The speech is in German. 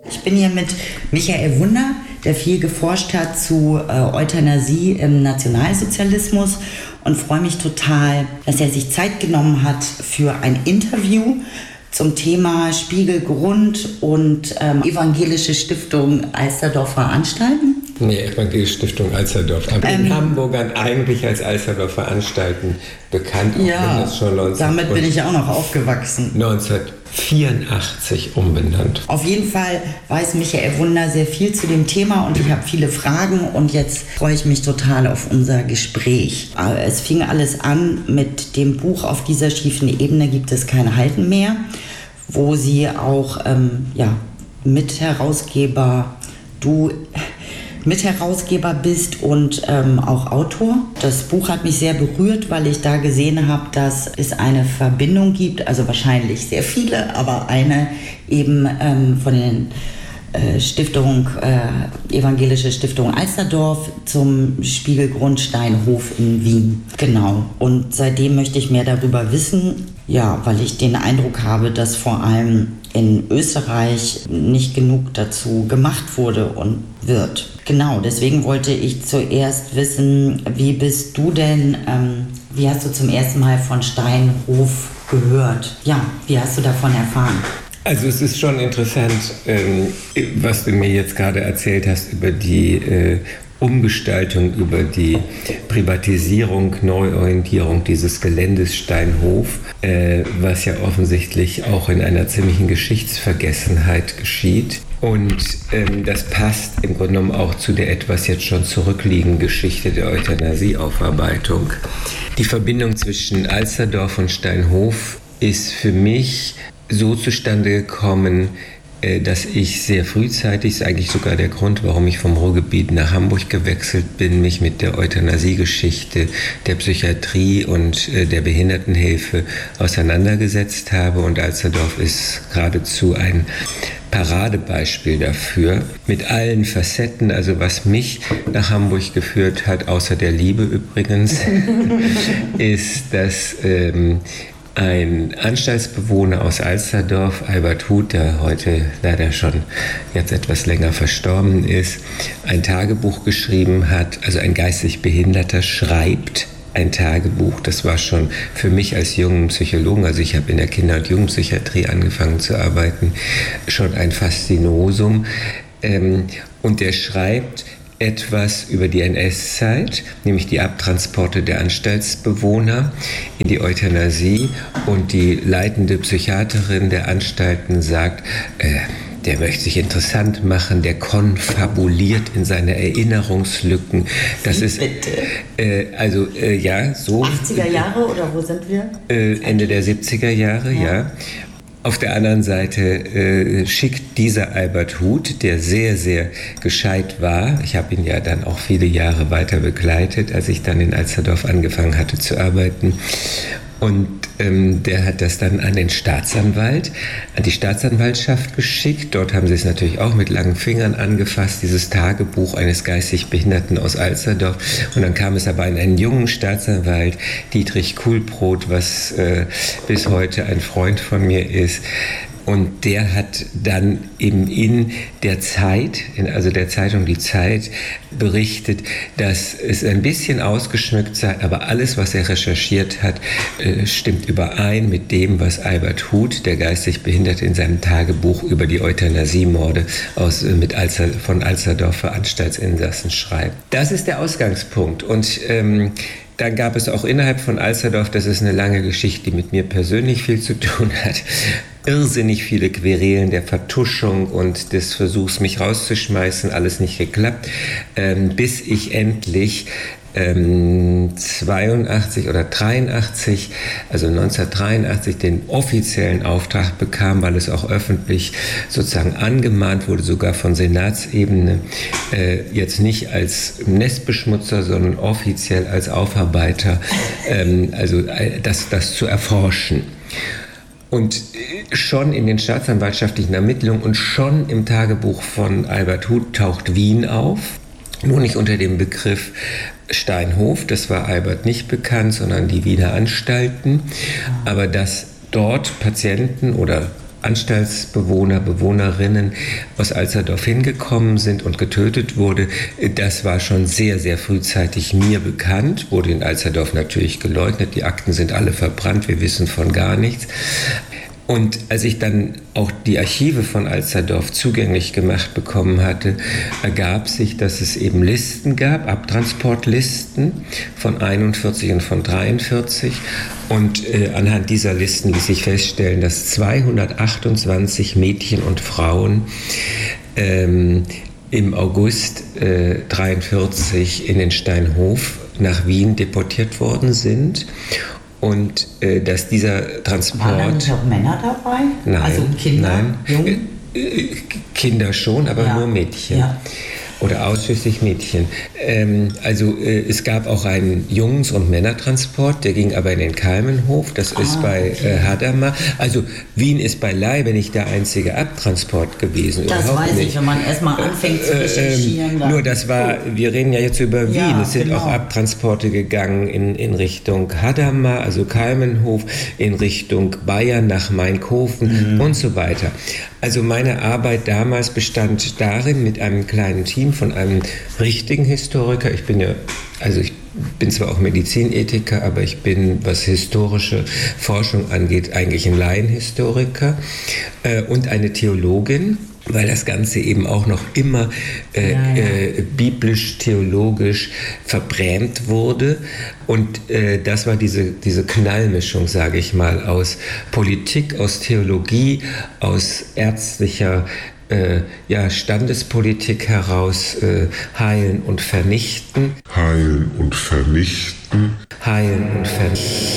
Ich bin hier mit Michael Wunder, der viel geforscht hat zu Euthanasie im Nationalsozialismus und freue mich total, dass er sich Zeit genommen hat für ein Interview zum Thema Spiegelgrund und Evangelische Stiftung Alsterdorf veranstalten. Nee, Evangelische Stiftung Alsterdorf. Aber in Hamburgern eigentlich als Alsterdorfer Anstalten bekannt. Ja, damit bin ich auch noch aufgewachsen. 1984 umbenannt. Auf jeden Fall weiß Michael Wunder sehr viel zu dem Thema und ich habe viele Fragen und jetzt freue ich mich total auf unser Gespräch. Es fing alles an mit dem Buch Auf dieser schiefen Ebene gibt es kein Halten mehr, wo sie auch Mitherausgeber bist und auch Autor. Das Buch hat mich sehr berührt, weil ich da gesehen habe, dass es eine Verbindung gibt, also wahrscheinlich sehr viele, aber eine eben von den Evangelische Stiftung Alsterdorf zum Spiegelgrund Steinhof in Wien. Genau. Und seitdem möchte ich mehr darüber wissen, weil ich den Eindruck habe, dass vor allem in Österreich nicht genug dazu gemacht wurde und wird. Genau, deswegen wollte ich zuerst wissen, wie hast du zum ersten Mal von Steinhof gehört? Ja, wie hast du davon erfahren? Also es ist schon interessant, was du mir jetzt gerade erzählt hast über die Umgestaltung, über die Privatisierung, Neuorientierung dieses Geländes Steinhof, was ja offensichtlich auch in einer ziemlichen Geschichtsvergessenheit geschieht. Und das passt im Grunde genommen auch zu der etwas jetzt schon zurückliegenden Geschichte der Euthanasieaufarbeitung. Die Verbindung zwischen Alsterdorf und Steinhof ist für mich so zustande gekommen, dass ich sehr frühzeitig, ist eigentlich sogar der Grund, warum ich vom Ruhrgebiet nach Hamburg gewechselt bin, mich mit der Euthanasiegeschichte der Psychiatrie und der Behindertenhilfe auseinandergesetzt habe. Und Alsterdorf ist geradezu ein Paradebeispiel dafür, mit allen Facetten. Also was mich nach Hamburg geführt hat, außer der Liebe übrigens, ist, dass ein Anstaltsbewohner aus Alsterdorf, Albert Huth, der heute leider schon jetzt etwas länger verstorben ist, ein Tagebuch geschrieben hat, also ein geistig Behinderter schreibt ein Tagebuch. Das war schon für mich als jungen Psychologen, also ich habe in der Kinder- und Jugendpsychiatrie angefangen zu arbeiten, schon ein Faszinosum. Und der schreibt etwas über die NS-Zeit, nämlich die Abtransporte der Anstaltsbewohner in die Euthanasie, und die leitende Psychiaterin der Anstalten sagt, der möchte sich interessant machen, der konfabuliert in seine Erinnerungslücken. Das ist, so. 80er Jahre oder wo sind wir? Ende der 70er Jahre, ja. Auf der anderen Seite schickt dieser Albert Huth, der sehr, sehr gescheit war, ich habe ihn ja dann auch viele Jahre weiter begleitet, als ich dann in Alsterdorf angefangen hatte zu arbeiten, und der hat das dann an den Staatsanwalt, an die Staatsanwaltschaft geschickt. Dort haben sie es natürlich auch mit langen Fingern angefasst, dieses Tagebuch eines geistig Behinderten aus Alsterdorf. Und dann kam es aber an einen jungen Staatsanwalt, Dietrich Kuhlbrot, was bis heute ein Freund von mir ist. Und der hat dann eben in der Zeit, also der Zeitung Die Zeit, berichtet, dass es ein bisschen ausgeschmückt sei, aber alles, was er recherchiert hat, stimmt überein mit dem, was Albert Huth, der geistig Behinderte, in seinem Tagebuch über die Euthanasiemorde von Alsterdorfer Anstaltsinsassen schreibt. Das ist der Ausgangspunkt. Und dann gab es auch innerhalb von Alsterdorf, das ist eine lange Geschichte, die mit mir persönlich viel zu tun hat, irrsinnig viele Querelen der Vertuschung und des Versuchs, mich rauszuschmeißen, alles nicht geklappt, bis ich endlich 82 oder 83, also 1983, den offiziellen Auftrag bekam, weil es auch öffentlich sozusagen angemahnt wurde, sogar von Senatsebene, jetzt nicht als Nestbeschmutzer, sondern offiziell als Aufarbeiter, das zu erforschen. Und schon in den staatsanwaltschaftlichen Ermittlungen und schon im Tagebuch von Albert Huth taucht Wien auf, nur nicht unter dem Begriff Steinhof, das war Albert nicht bekannt, sondern die Wiener Anstalten, aber dass dort Patienten oder Anstaltsbewohner, Bewohnerinnen aus Alsterdorf hingekommen sind und getötet wurde, das war schon sehr, sehr frühzeitig mir bekannt, wurde in Alsterdorf natürlich geleugnet, die Akten sind alle verbrannt, wir wissen von gar nichts. Und als ich dann auch die Archive von Alsterdorf zugänglich gemacht bekommen hatte, ergab sich, dass es eben Listen gab, Abtransportlisten von 41 und von 43. Und anhand dieser Listen ließ sich feststellen, dass 228 Mädchen und Frauen im August 43 in den Steinhof nach Wien deportiert worden sind. Und dass dieser Transport... Waren da nicht auch Männer dabei? Nein, also Kinder, nein. Jungen? Kinder schon, aber nur Mädchen. Ja. Oder ausschließlich Mädchen. Es gab auch einen Jungs- und Männertransport, der ging aber in den Kalmenhof, das ist bei Hadamar. Also Wien ist beileibe nicht der einzige Abtransport gewesen. Das weiß ich, wenn man erstmal anfängt zu recherchieren. Nur das war, wir reden ja jetzt über Wien, es sind auch Abtransporte gegangen in Richtung Hadamar, also Kalmenhof, in Richtung Bayern nach Mainkofen und so weiter. Also meine Arbeit damals bestand darin, mit einem kleinen Team von einem richtigen Historiker, ich bin zwar auch Medizinethiker, aber ich bin, was historische Forschung angeht, eigentlich ein Laienhistoriker und eine Theologin, weil das Ganze eben auch noch immer biblisch-theologisch verbrämt wurde. Und das war diese Knallmischung, sage ich mal, aus Politik, aus Theologie, aus ärztlicher Standespolitik heraus, heilen und vernichten. Heilen und vernichten. Heilen und vernichten.